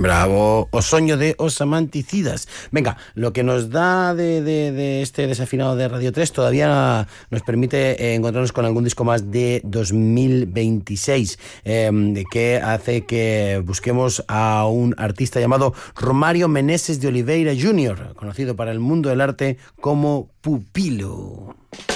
Bravo, o soño de Os Amanticidas. Venga, lo que nos da de este desafinado de Radio 3 todavía nos permite encontrarnos con algún disco más de 2026, que hace que busquemos a un artista llamado Romário Meneses de Oliveira Jr., conocido para el mundo del arte como Pupilo.